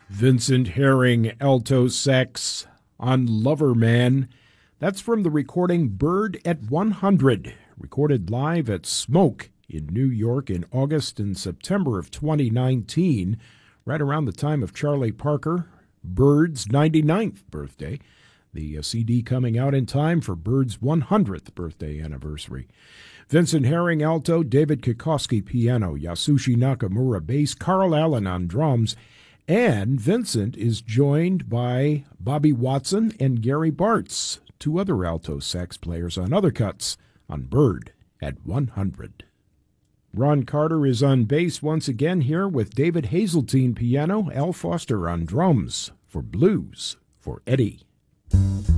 Vincent Herring, alto sax on Lover Man. That's from the recording Bird at 100, recorded live at Smoke in New York in August and September of 2019, right around the time of Charlie Parker, Bird's 99th birthday. The CD coming out in time for Bird's 100th birthday anniversary. Vincent Herring, alto, David Kikoski, piano, Yasushi Nakamura, bass, Carl Allen on drums, and Vincent is joined by Bobby Watson and Gary Bartz, two other alto sax players on other cuts on Bird at 100. Ron Carter is on bass once again here with David Hazeltine piano, Al Foster on drums for Blues for Eddie.